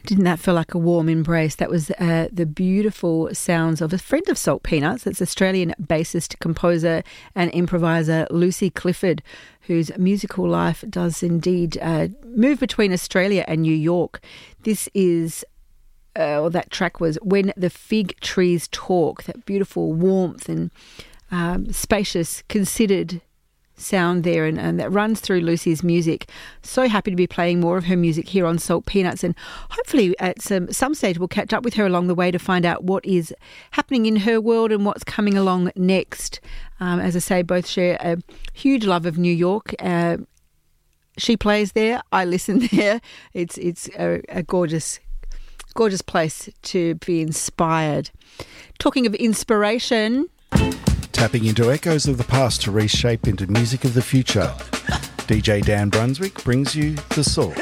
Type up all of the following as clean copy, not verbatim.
Didn't that feel like a warm embrace? That was the beautiful sounds of a friend of Salt Peanuts. It's Australian bassist, composer and improviser Lucy Clifford, whose musical life does indeed move between Australia and New York. This is, that track was When the Fig Trees Talk, that beautiful warmth and spacious, considered sound there, and that runs through Lucy's music. So happy to be playing more of her music here on Salt Peanuts, and hopefully at some stage we'll catch up with her along the way to find out what is happening in her world and what's coming along next. As I say, both share a huge love of New York. She plays there, I listen there. It's a gorgeous place to be inspired. Talking of inspiration, tapping into echoes of the past to reshape into music of the future. DJ Dan Brunswick brings you The Source.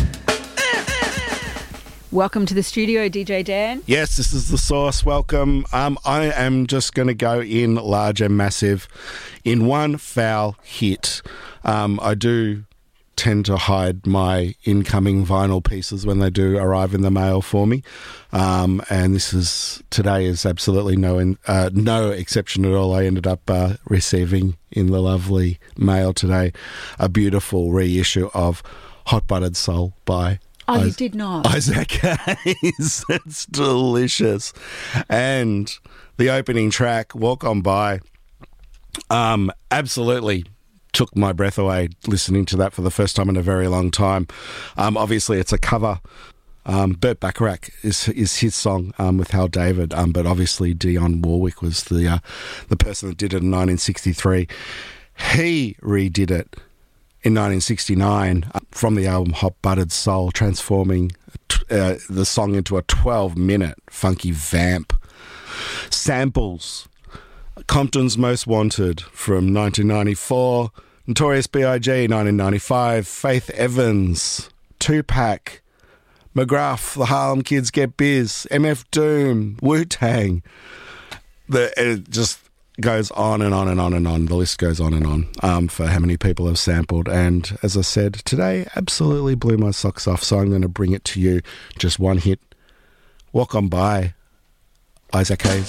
Welcome to the studio, DJ Dan. Yes, this is The Source. Welcome. I am just going to go in large and massive in one foul hit. I do tend to hide my incoming vinyl pieces when they do arrive in the mail for me. And today is absolutely no exception at all. I ended up receiving in the lovely mail today a beautiful reissue of Hot Buttered Soul by you did not. Isaac Hayes. It's delicious. And the opening track, Walk On By, absolutely took my breath away listening to that for the first time in a very long time. Obviously, it's a cover. Burt Bacharach is his song with Hal David, but obviously Dionne Warwick was the person that did it in 1963. He redid it in 1969 from the album Hot Buttered Soul, transforming the song into a 12-minute funky vamp. Samples. Compton's Most Wanted from 1994, Notorious B.I.G. 1995, Faith Evans, Tupac, McGruff, The Harlem Kids Get Biz, MF Doom, Wu-Tang. It just goes on and on and on and on. The list goes on and on for how many people have sampled. And as I said, today absolutely blew my socks off, so I'm going to bring it to you. Just one hit. Walk On By, Isaac Hayes.